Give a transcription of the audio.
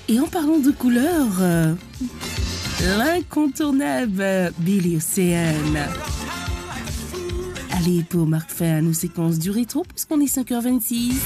Et en parlant de couleurs, l'incontournable Billy Ocean. Allez, pour Marc Fin, nous séquence du rétro, puisqu'on est 5h26.